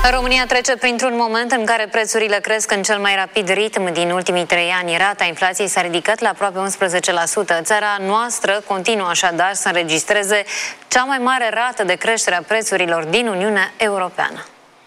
România trece printr-un moment în care prețurile cresc în cel mai rapid ritm din ultimii 3 ani. Rata inflației s-a ridicat la aproape 11%. Țara noastră continuă așadar să înregistreze cea mai mare rată de creștere a prețurilor din Uniunea Europeană.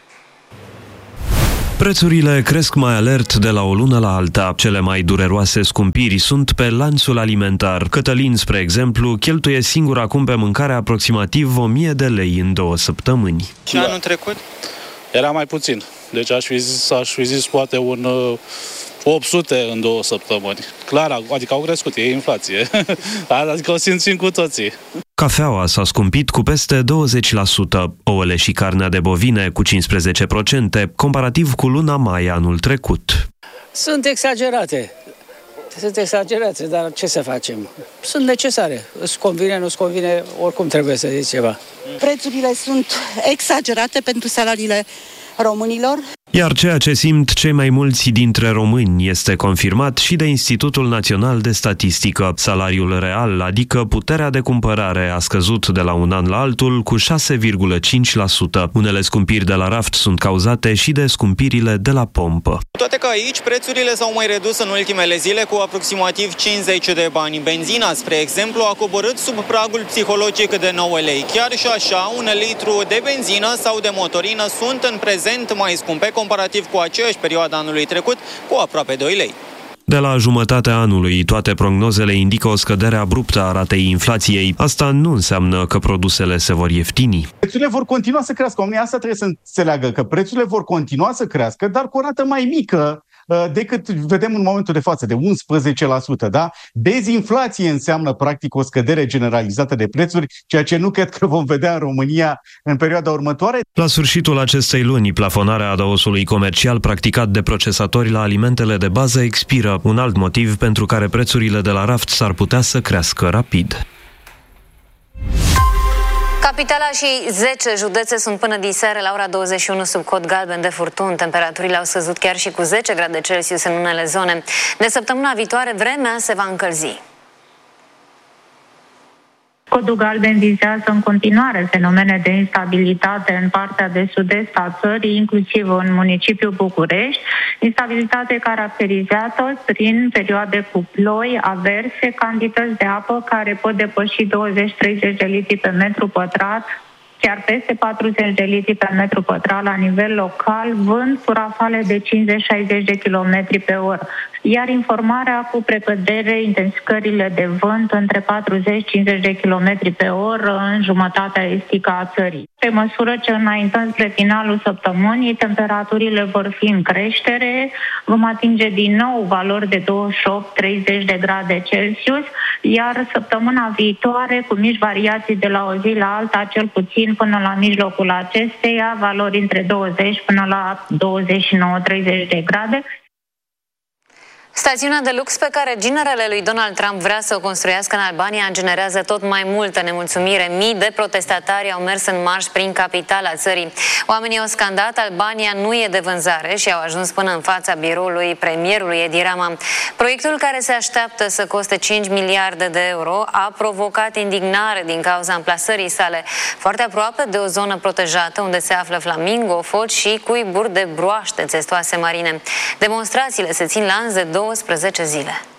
Prețurile cresc mai alert de la o lună la alta. Cele mai dureroase scumpiri sunt pe lanțul alimentar. Cătălin, spre exemplu, cheltuie singur acum pe mâncare aproximativ 1000 de lei în 2 săptămâni. Și anul trecut? Era mai puțin. Deci aș fi zis poate un 800 în 2 săptămâni. Clar, adică au crescut, e inflație. Adică o simțim cu toții. Cafeaua s-a scumpit cu peste 20%, ouăle și carnea de bovine cu 15%, comparativ cu luna mai anul trecut. Sunt exagerate, dar ce să facem? Sunt necesare. Îți convine, nu-ți convine, oricum trebuie să zici ceva. Prețurile sunt exagerate pentru salariile românilor. Iar ceea ce simt cei mai mulți dintre români este confirmat și de Institutul Național de Statistică. Salariul real, adică puterea de cumpărare, a scăzut de la un an la altul cu 6,5%. Unele scumpiri de la raft sunt cauzate și de scumpirile de la pompă. Toate că aici prețurile s-au mai redus în ultimele zile cu aproximativ 50 de bani. Benzina, spre exemplu, a coborât sub pragul psihologic de 9 lei. Chiar și așa, un litru de benzină sau de motorină sunt în prezent mai scumpe comparativ cu aceeași perioadă anului trecut, cu aproape 2 lei. De la jumătatea anului, toate prognozele indică o scădere abruptă a ratei inflației. Asta nu înseamnă că produsele se vor ieftini. Prețurile vor continua să crească. Oamenii asta trebuie să înțeleagă că prețurile vor continua să crească, dar cu o rată mai mică decât vedem în momentul de față, de 11%. Da? Dezinflație înseamnă practic o scădere generalizată de prețuri, ceea ce nu cred că vom vedea în România în perioada următoare. La sfârșitul acestei luni, plafonarea adăusului comercial practicat de procesatori la alimentele de bază expiră, un alt motiv pentru care prețurile de la raft s-ar putea să crească rapid. Capitala și 10 județe sunt până diseară la ora 21 sub cod galben de furtuni. Temperaturile au scăzut chiar și cu 10 grade Celsius în unele zone. De săptămâna viitoare, vremea se va încălzi. Codul galben vizează în continuare fenomene de instabilitate în partea de sud-est a țării, inclusiv în municipiul București, instabilitate caracterizată prin perioade cu ploi, averse, cantități de apă care pot depăși 20-30 de litri pe metru pătrat, chiar peste 40 de litri pe metru pătrat la nivel local, vânt cu rafale de 50-60 de km pe oră. Iar informarea cu precădere intensificările de vânt între 40-50 de km pe oră în jumătatea estică a țării. Pe măsură ce înaintăm spre finalul săptămânii, temperaturile vor fi în creștere, vom atinge din nou valori de 28-30 de grade Celsius, iar săptămâna viitoare, cu mici variații de la o zi la alta, cel puțin până la mijlocul acesteia, valori între 20 până la 29-30 de grade. Stațiunea de lux pe care ginerele lui Donald Trump vrea să o construiască în Albania generează tot mai multă nemulțumire. Mii de protestatari au mers în marș prin capitala țării. Oamenii au scandat "Albania nu e de vânzare" și au ajuns până în fața biroului premierului Edi Rama. Proiectul, care se așteaptă să coste 5 miliarde de euro, a provocat indignare din cauza amplasării sale foarte aproape de o zonă protejată unde se află flamingo, foci și cuiburi de broaște țestoase marine. Demonstrațiile se țin la an de 12 zile.